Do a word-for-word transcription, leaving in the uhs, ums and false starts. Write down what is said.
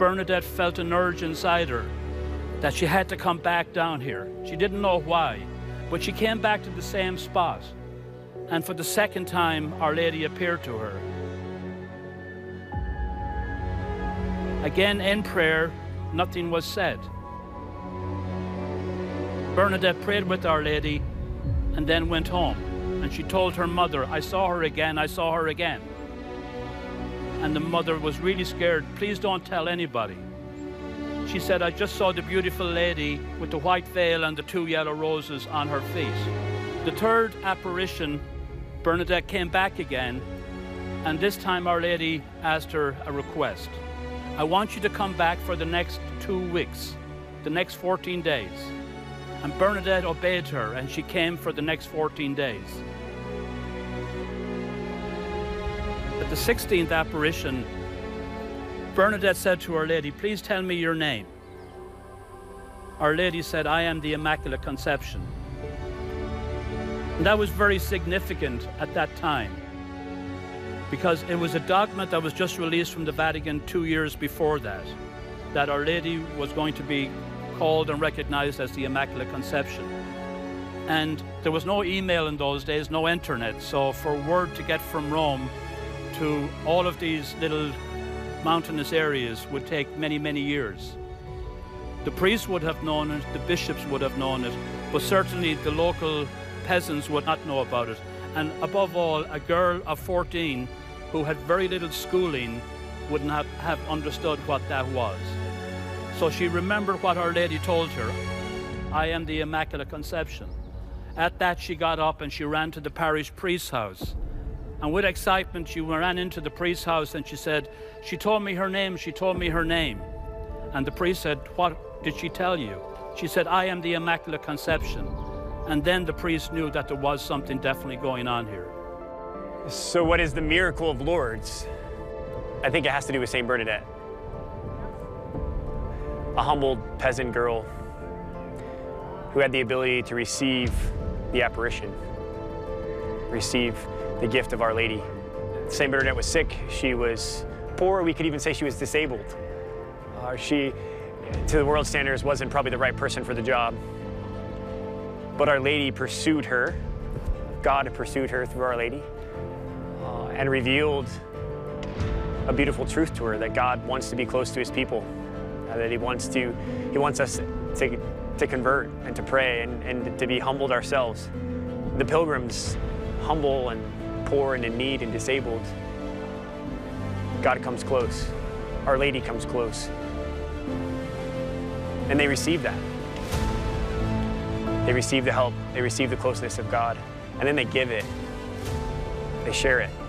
Bernadette felt an urge inside her that she had to come back down here. She didn't know why, but she came back to the same spot. And for the second time, Our Lady appeared to her. Again, in prayer, nothing was said. Bernadette prayed with Our Lady and then went home. And she told her mother, I saw her again, I saw her again. And the mother was really scared. Please don't tell anybody. She said, I just saw the beautiful lady with the white veil and the two yellow roses on her feet. The third apparition, Bernadette came back again, and this time Our Lady asked her a request. I want you to come back for the next two weeks, the next fourteen days. And Bernadette obeyed her, and she came for the next fourteen days. At the sixteenth apparition, Bernadette said to Our Lady, please tell me your name. Our Lady said, I am the Immaculate Conception. And that was very significant at that time, because it was a dogma that was just released from the Vatican two years before that, that Our Lady was going to be called and recognized as the Immaculate Conception. And there was no email in those days, no internet, so for word to get from Rome to all of these little mountainous areas would take many, many years. The priests would have known it, the bishops would have known it, but certainly the local peasants would not know about it. And above all, a girl of fourteen who had very little schooling would not have understood what that was. So she remembered what Our Lady told her, I am the Immaculate Conception. At that, she got up and she ran to the parish priest's house. And with excitement, she ran into the priest's house and she said, she told me her name, she told me her name. And the priest said, what did she tell you? She said, I am the Immaculate Conception. And then the priest knew that there was something definitely going on here. So what is the miracle of Lourdes? I think it has to do with Saint Bernadette. A humble peasant girl who had the ability to receive the apparition, receive the gift of Our Lady. Saint Bernadette was sick, she was poor, we could even say she was disabled. Uh, she, to the world standards, wasn't probably the right person for the job. But Our Lady pursued her, God pursued her through Our Lady, uh, and revealed a beautiful truth to her, that God wants to be close to his people, uh, that he wants to, he wants us to, to convert and to pray and, and to be humbled ourselves. The pilgrims, humble and poor and in need and disabled, God comes close, Our Lady comes close, and they receive that. They receive the help, they receive the closeness of God, and then they give it, they share it.